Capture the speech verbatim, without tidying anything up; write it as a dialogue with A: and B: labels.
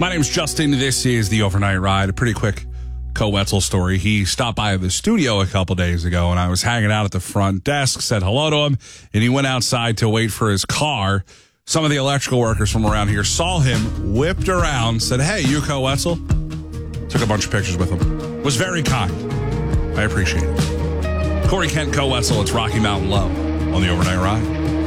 A: My name's Justin. This is the Overnight Ride. A pretty quick Co Wetzel story. He stopped by the studio a couple days ago, and I was hanging out at the front desk, said hello to him, and he went outside to wait for his car. Some of the electrical workers from around here saw him, whipped around, said, "Hey, you Co Wetzel?" Took a bunch of pictures with him. Was very kind. I appreciate it. Corey Kent, Co Wetzel. It's Rocky Mountain Love on the Overnight Ride.